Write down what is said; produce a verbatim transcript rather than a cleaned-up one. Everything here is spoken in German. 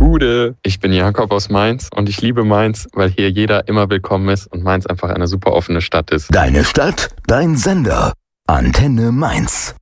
Gude. Ich bin Jakob aus Mainz und ich liebe Mainz, weil hier jeder immer willkommen ist und Mainz einfach eine super offene Stadt ist. Deine Stadt, dein Sender. Antenne Mainz.